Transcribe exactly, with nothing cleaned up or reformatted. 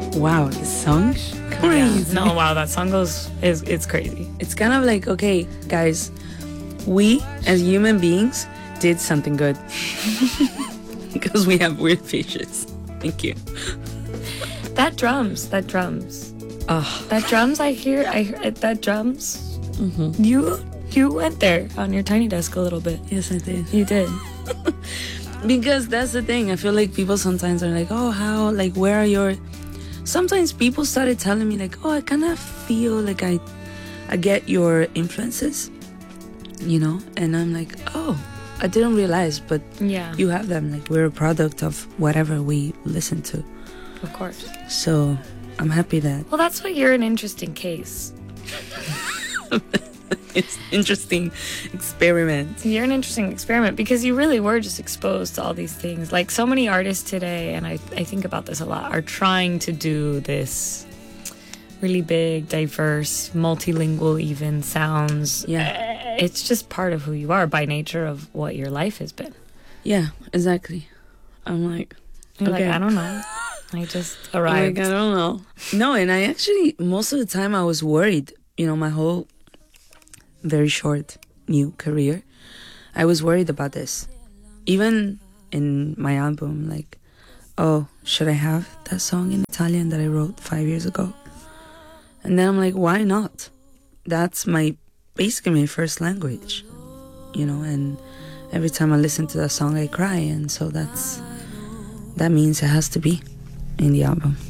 wow, this song crazy. Yeah. No, wow, that song goes is it's crazy. It's kind of like, okay, guys, we as human beings did something good because we have weird features. Thank you. That drums, that drums, Oh, that drums. I hear, I hear that drums. mm-hmm. You you went there on your tiny desk a little bit. Yes, I did. You did. Because that's the thing. I feel like people sometimes are like, oh, how, like, where are your... Sometimes people started telling me, like, oh, I kind of feel like I, I get your influences, you know? And I'm like, oh, I didn't realize, but Yeah, you have them. Like, we're a product of whatever we listen to. of course. So I'm happy that Well, that's why you're an interesting case. it's interesting experiment. You're an interesting experiment because you really were just exposed to all these things. Like so many artists today, and I, I think about this a lot, are trying to do this really big, diverse, multilingual even sounds. Yeah. It's just part of who you are by nature of what your life has been. Yeah, exactly. I'm like, You're okay. like, I don't know. I just I'm arrived. like, I don't know. No, and I actually, most of the time I was worried, you know, my whole very short new career, I was worried about this. Even in my album, like, oh, should I have that song in Italian that I wrote five years ago? And then I'm like, why not? That's my, basically my first language, you know, and every time I listen to that song, I cry. And so that's, that means it has to be in the album.